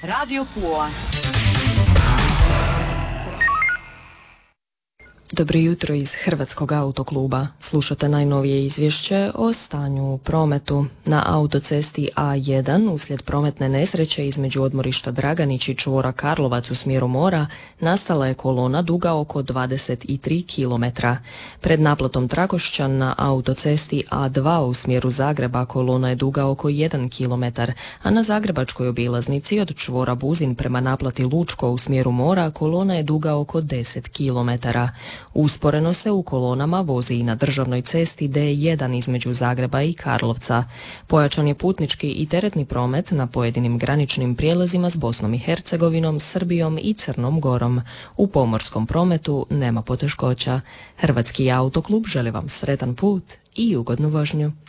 Radio Pula. Dobro jutro iz Hrvatskog autokluba. Slušate najnovije izvješće o stanju u prometu. Na autocesti A1 uslijed prometne nesreće između odmorišta Draganić i čvora Karlovac u smjeru mora nastala je kolona duga oko 23 km. Pred naplatom Trakošćan na autocesti A2 u smjeru Zagreba kolona je duga oko 1 km, a na zagrebačkoj obilaznici od čvora Buzin prema naplati Lučko u smjeru mora kolona je duga oko 10 km. Usporeno se u kolonama vozi i na državnoj cesti D1 između Zagreba i Karlovca. Pojačan je putnički i teretni promet na pojedinim graničnim prijelazima s Bosnom i Hercegovinom, Srbijom i Crnom Gorom. U pomorskom prometu nema poteškoća. Hrvatski autoklub želi vam sretan put i ugodnu vožnju.